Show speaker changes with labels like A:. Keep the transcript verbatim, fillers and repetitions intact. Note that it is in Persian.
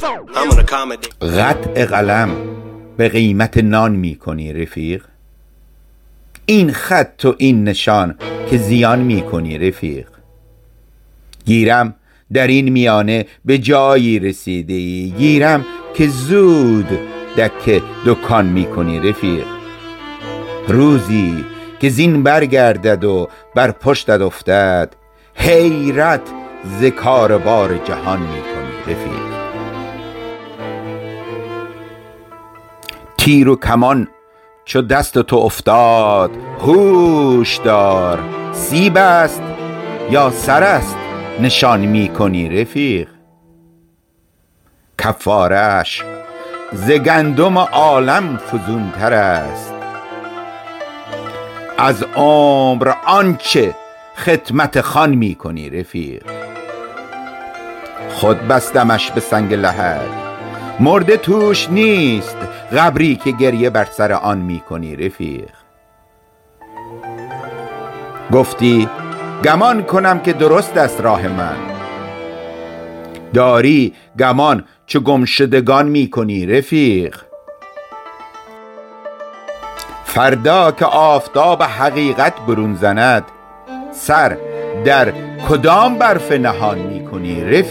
A: قطع قلم به قیمت نان می کنی رفیق. این خط و این نشان که زیان می کنی رفیق. گیرم در این میانه به جایی رسیده ای، گیرم که زود دک دکان می کنی رفیق. روزی که زین برگردد و بر پشتت افتد، حیرت ز کار بار جهان می کنی رفیق. تیر و کمان چو دست تو افتاد، هوش دار سیب است یا سر است نشان می کنی رفیق. کفارش ز گندم عالم فزون تر است، از عمر آنچه خدمت خان می کنی رفیق. خود بستمش به سنگ لحد، مرده توش نیست قبری که گریه بر سر آن می کنی رفیق. گفتی گمان کنم که درست است راه من، داری گمان چو گمشدگان می کنی رفیق. فردا که آفتاب حقیقت برون زند، سر در کدام برف نهان می کنی رفیق.